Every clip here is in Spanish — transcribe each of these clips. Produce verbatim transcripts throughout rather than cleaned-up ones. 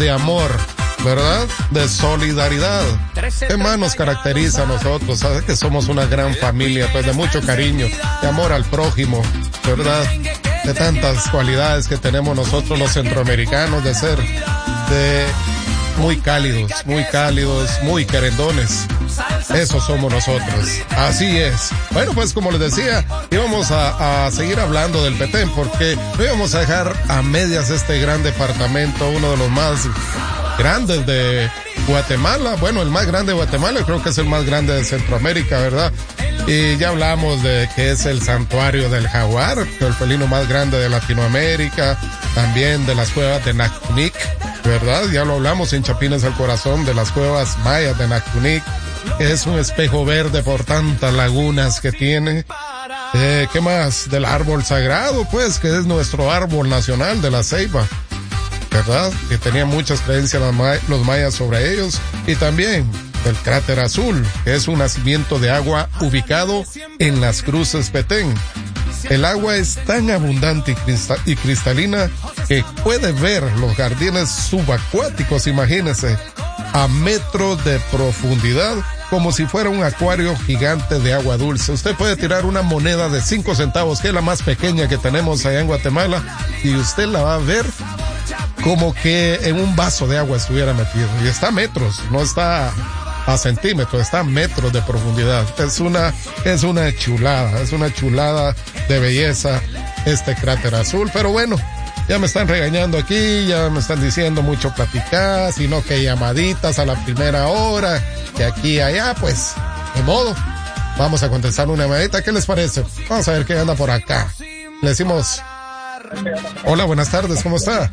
de amor, ¿verdad? De solidaridad. ¿Qué más nos caracteriza a nosotros? Sabes que somos una gran familia, pues de mucho cariño, de amor al prójimo, ¿verdad? De tantas cualidades que tenemos nosotros los centroamericanos, de ser de muy cálidos, muy cálidos, muy querendones. Eso somos nosotros. Así es. Bueno, pues como les decía, íbamos a, a seguir hablando del Petén, porque no íbamos a dejar a medias este gran departamento, uno de los más grandes de Guatemala. Bueno, el más grande de Guatemala, creo que es el más grande de Centroamérica, ¿verdad? Y ya hablamos de que es el santuario del jaguar, el felino más grande de Latinoamérica, también de las cuevas de Nacunic, ¿verdad? Ya lo hablamos en Chapines al Corazón, de las cuevas mayas de Nacunic, que es un espejo verde por tantas lagunas que tiene. Eh, ¿Qué más? Del árbol sagrado, pues, que es nuestro árbol nacional de la ceiba, ¿verdad? Que tenía muchas creencias los mayas sobre ellos. Y también del cráter azul, que es un nacimiento de agua ubicado en las Cruces Petén. El agua es tan abundante y, cristal, y cristalina que puede ver los jardines subacuáticos, imagínense, a metros de profundidad, como si fuera un acuario gigante de agua dulce. Usted puede tirar una moneda de cinco centavos, que es la más pequeña que tenemos allá en Guatemala, y usted la va a ver como que en un vaso de agua estuviera metido. Y está a metros, no está a centímetros, está a metros de profundidad. Es una, es una chulada, es una chulada de belleza este cráter azul. Pero bueno, ya me están regañando aquí, ya me están diciendo mucho platicar, sino que llamaditas a la primera hora, que aquí y allá, pues, de modo. Vamos a contestar una llamadita, ¿qué les parece? Vamos a ver qué anda por acá. Le decimos, hola, buenas tardes, ¿cómo está?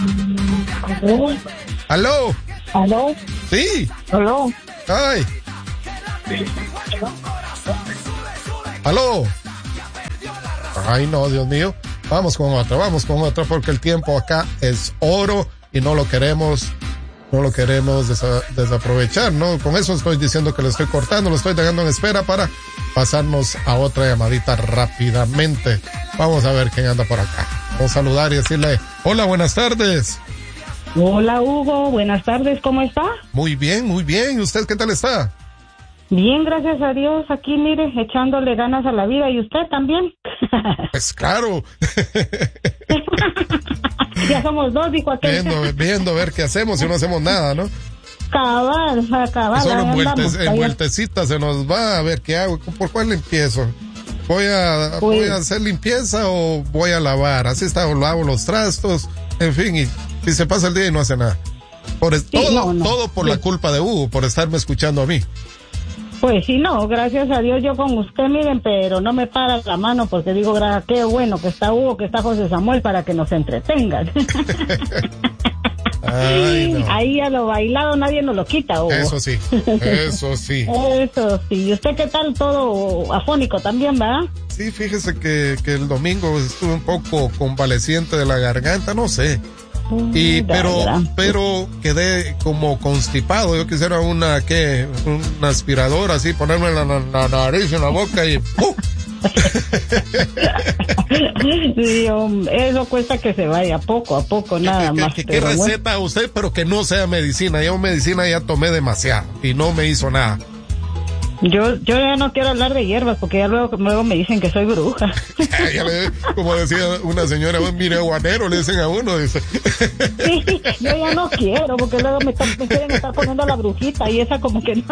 ¿Aló? ¿Aló? ¿Aló? Sí. ¿Aló? Ay. ¿Aló? Ay, no, Dios mío. Vamos con otra, vamos con otra, porque el tiempo acá es oro y no lo queremos, no lo queremos desa- desaprovechar, ¿no? Con eso estoy diciendo que lo estoy cortando, lo estoy dejando en espera para pasarnos a otra llamadita rápidamente. Vamos a ver quién anda por acá. Vamos a saludar y decirle, hola, buenas tardes. Hola, Hugo, buenas tardes, ¿cómo está? Muy bien, muy bien. ¿Y usted qué tal está? Bien, gracias a Dios, aquí mire, echándole ganas a la vida, ¿y usted también? Pues claro. Ya somos dos, dijo aquel. Viendo, viendo a ver qué hacemos si no hacemos nada, ¿no? Cabal, cabal. Solo en, ahí vueltes, andamos, en ahí- vueltecita se nos va a ver qué hago. ¿Por cuál empiezo? ¿Voy a, Pues- voy a hacer limpieza o voy a lavar? Así está, o lavo los trastos, en fin, y, y se pasa el día y no hace nada. Por es- Sí, todo, no, no. todo por Sí. la culpa de Hugo, por estarme escuchando a mí. Pues sí, no, gracias a Dios yo con usted, miren, pero no me para la mano porque digo, gra- qué bueno que está Hugo, que está José Samuel para que nos entretengan. Ay, no. Ahí a lo bailado nadie nos lo quita, Hugo. Eso sí, eso sí. Eso sí. ¿Y usted qué tal? Todo afónico también, ¿verdad? Sí, fíjese que, que el domingo estuve un poco convaleciente de la garganta, no sé. Y Mm, pero ¿verdad? pero quedé como constipado. Yo quisiera una que una aspiradora así, ponerme en la, la- la nariz, en la boca y ¡pum! Sí, hombre, eso cuesta que se vaya poco a poco, nada ¿Qué, más. qué- qué pero bueno. receta usted? Pero que no sea medicina. Yo medicina ya tomé demasiado y no me hizo nada. Yo, yo ya no quiero hablar de hierbas porque ya luego, luego me dicen que soy bruja. Ya le- como decía una señora, mire aguanero, le dicen a uno, dice. Sí, yo ya no quiero porque luego me, están- me quieren estar poniendo la brujita y esa como que no.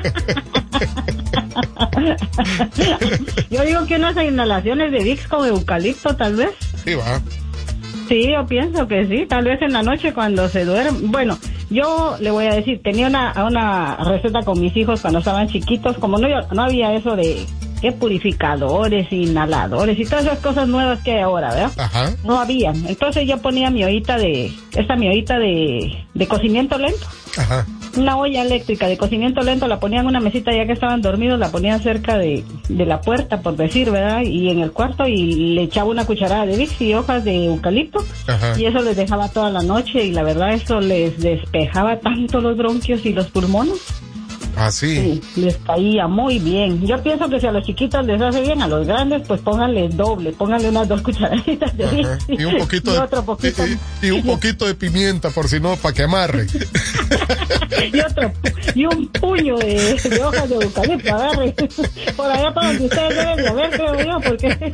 Yo digo que unas inhalaciones de Vicks con eucalipto tal vez. Sí, va. Sí, yo pienso que sí, tal vez en la noche cuando se duerme. Bueno, yo le voy a decir, tenía una, una receta con mis hijos cuando estaban chiquitos, como no, no había eso de ¿qué? Purificadores, inhaladores y todas esas cosas nuevas que hay ahora, ¿verdad? Ajá. No había. Entonces yo ponía mi ollita de, esta mi ollita de, de cocimiento lento. Ajá. Una olla eléctrica de cocimiento lento, la ponían en una mesita ya que estaban dormidos, la ponían cerca de, de la puerta, por decir, ¿verdad? Y en el cuarto, y le echaba una cucharada de Vicks y hojas de eucalipto, Ajá. y eso les dejaba toda la noche, y la verdad eso les despejaba tanto los bronquios y los pulmones. Ah, sí. Sí, les caía muy bien. Yo pienso que si a los chiquitos les hace bien, a los grandes, pues pónganle doble, pónganle unas dos cucharaditas de Ajá. Y un poquito y de, otro poquito. Y, y un poquito de pimienta, por si no, para que amarre. y otro y un puño de, de hojas de eucalipto, agarre. Por allá para donde ustedes deben de haber, creo yo, porque...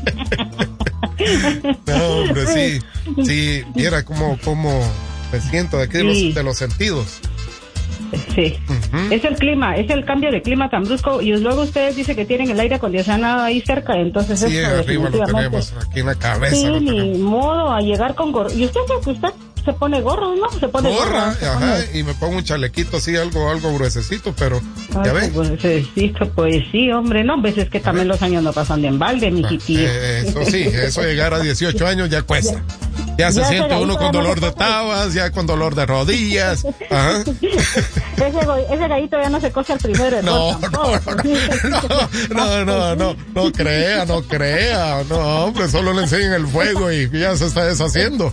No, hombre, sí, sí, viera cómo, cómo me siento de aquí de, sí. los, de los sentidos. Sí, uh-huh. Es el clima, es el cambio de clima tan brusco y luego ustedes dicen que tienen el aire acondicionado ahí cerca, entonces sí, eso arriba lo tenemos, aquí en la cabeza. Sí, lo ni modo a llegar con gorro. ¿Y usted sabe que usted se pone gorro, no? Se pone gorra, gorra, se ajá, pone... y me pongo un chalequito así, algo, algo gruesecito, pero Ay, ya ves. Gruesecito, pues sí, hombre, no, pues es que también los años no pasan de embalde, mi chiquillo. Eh, eso sí, eso llegar a dieciocho años ya cuesta. Ya se ya siente uno con dolor de tabas, ya con dolor de rodillas. Ajá. Ese, ese gallito ya no se cose al primero. No, no, no, no, no, no, no crea, no crea. No, hombre, solo le enseñan el fuego y ya se está deshaciendo.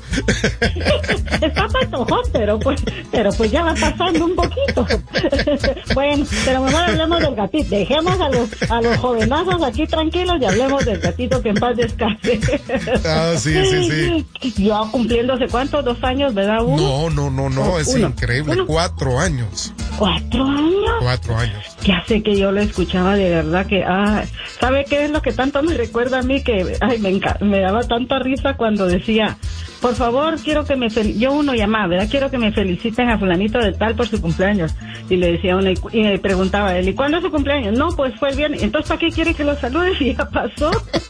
Está patojón, pero pues, pero pues ya va pasando un poquito. Bueno, pero mejor hablemos del gatito. Dejemos a los, a los jovenazos aquí tranquilos y hablemos del gatito que en paz descanse. Ah, sí, sí, sí. Yo cumpliendo hace cuánto, dos años, ¿verdad? Uno? No, no, no, no, es Uno. increíble. Uno. Cuatro años. ¿Cuatro años? Cuatro años. Ya sé que yo lo escuchaba de verdad que, ah, ¿sabe qué es lo que tanto me recuerda a mí? Que, ay, me, enca- me daba tanta risa cuando decía, por favor, quiero que me, fel- yo uno llamaba, ¿verdad? Quiero que me feliciten a fulanito de tal por su cumpleaños. Y le decía uno, y, y me preguntaba a él, ¿y cuándo es su cumpleaños? No, pues fue el viernes. Entonces, ¿para qué quiere que lo saludes? Y ya pasó.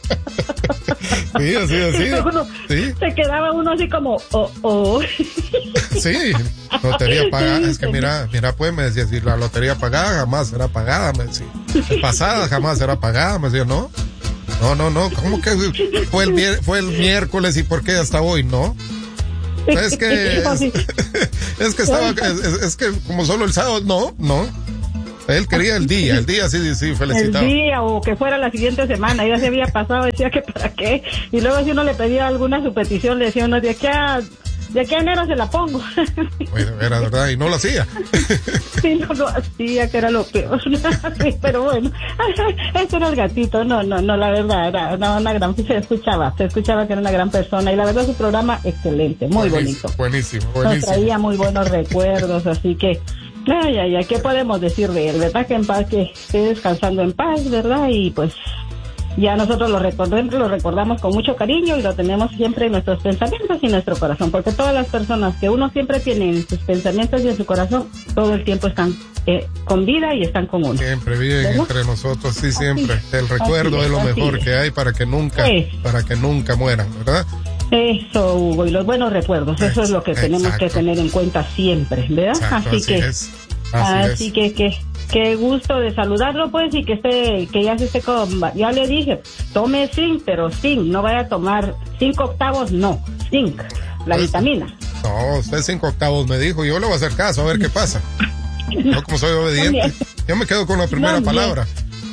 Sí, así, así. Uno, sí. Se quedaba uno así como, oh, oh. Sí, lotería pagada. Es que mira, mira, pues me decía, si la lotería pagada jamás será pagada, me decía. Pasada jamás será pagada, me decía, no. No, no, no, ¿cómo que fue el, vier- fue el miércoles y por qué hasta hoy, no? Es que, es, es que estaba, es, es que como solo el sábado, no, no. Él quería el día, el día sí, sí, felicitaba. El día o que fuera la siguiente semana, ya se había pasado, decía que para qué. Y luego si uno le pedía alguna su petición, le decía uno, de aquí a, de aquí a enero se la pongo. Bueno, era verdad, y no lo hacía. Sí, no lo hacía, que era lo peor. Sí, pero bueno, ese era el gatito, no, no, no, la verdad, era una, una gran, se escuchaba, se escuchaba que era una gran persona y la verdad su programa excelente, muy buenísimo, bonito. Buenísimo, buenísimo. Nos traía muy buenos recuerdos, así que... Ay, ay, ay, ¿qué podemos decir de él? ¿Verdad? Que en paz, que esté descansando en paz, ¿verdad? Y pues ya nosotros lo recordamos, lo recordamos con mucho cariño y lo tenemos siempre en nuestros pensamientos y en nuestro corazón, porque todas las personas que uno siempre tiene en sus pensamientos y en su corazón, todo el tiempo están eh, con vida y están con uno. Siempre viven ¿verdad? Entre nosotros, sí, siempre. Así, el recuerdo es, es lo mejor es. Que hay para que nunca, es. para que nunca mueran, ¿verdad? Eso, Hugo, y los buenos recuerdos, eso es lo que tenemos Exacto. que tener en cuenta siempre, ¿verdad? Exacto, así, así que, es. Así, así es. que, que, qué gusto de saludarlo, pues, y que esté, que ya se esté con, ya le dije, tome zinc, pero zinc, no vaya a tomar cinco octavos, no, zinc, la pues, vitamina. No, usted cinco octavos me dijo, yo le voy a hacer caso, a ver qué pasa. Yo como soy obediente, yo me quedo con la primera no, palabra.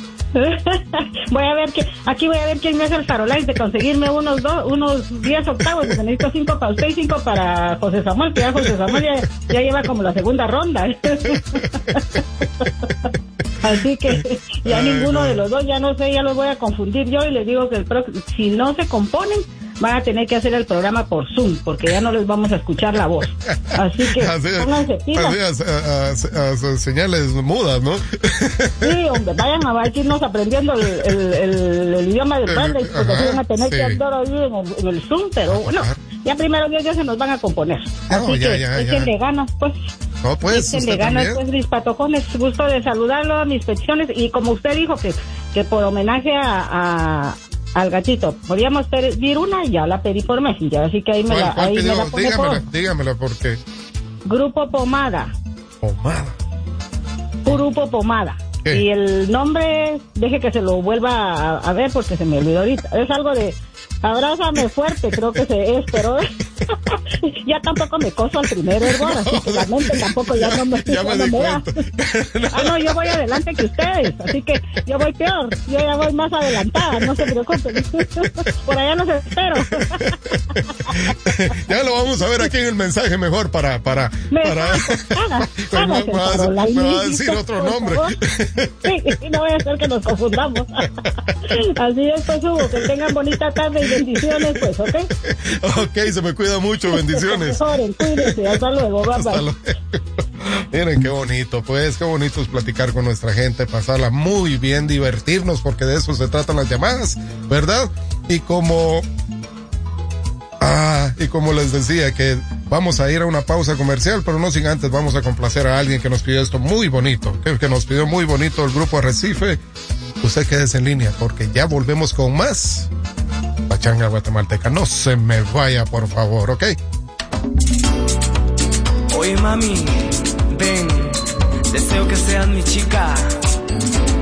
Voy a ver que aquí voy a ver quién me hace el farolais de conseguirme unos dos, unos diez octavos, porque necesito cinco para usted y cinco para José Samuel, que ya José Samuel ya, ya lleva como la segunda ronda. Así que ya Ay, ninguno no. de los dos, ya no sé, ya los voy a confundir yo y les digo que el pro, si no se componen, van a tener que hacer el programa por Zoom, porque ya no les vamos a escuchar la voz. Así que así, pónganse pilas. Así, a, a, a, a señales mudas, ¿no? Sí, hombre, vayan a irnos aprendiendo el, el, el, el idioma del braille, porque ajá, van a tener sí. que andar ahí en el, en el Zoom, pero bueno, ya primero Dios ya se nos van a componer. Así no, ya, que ya, échenle ya. ganas, pues. No, pues, échenle ganas, pues, mis patojones. Gusto de saludarlo a mis peticiones. Y como usted dijo, que, que por homenaje a... a al gatito, podíamos pedir una y ya la pedí por Messenger, así que ahí me ¿Cuál, la, cuál ahí pidió? me la pone dígamela, por... dígamela, ¿por qué? Grupo Pomada. Pomada. Grupo Pomada. ¿Qué? Y el nombre, deje que se lo vuelva a, a ver porque se me olvidó ahorita. Es algo de Abrázame fuerte, creo que se es, pero Ya tampoco me coso al primer hervor, así que la mente tampoco ya no me, ya me, no di me da. Ah, no, yo voy adelante que ustedes, así que yo voy peor, yo ya voy más adelantada, no se preocupen. Por allá los espero. Ya lo vamos a ver aquí en el mensaje mejor para... para, me para... Haga, me, me, va, me va a decir otro nombre. Sí, no voy a hacer que nos confundamos. Así es, pues Hugo, que tengan bonita tarde y bendiciones, pues, ¿ok? Ok, se me cuida mucho, bendiciones. Mejoren, cuídense, hasta luego, bye, hasta bye. luego. Miren qué bonito, pues, qué bonito es platicar con nuestra gente, pasarla muy bien, divertirnos, porque de eso se tratan las llamadas, ¿verdad? Y como... Ah, y como les decía, que vamos a ir a una pausa comercial, pero no sin antes vamos a complacer a alguien que nos pidió esto muy bonito, que, que nos pidió muy bonito el grupo Arrecife. Usted quédese en línea, porque ya volvemos con más Pachanga Guatemalteca. No se me vaya, por favor, ¿ok? Oye, mami, ven, deseo que seas mi chica.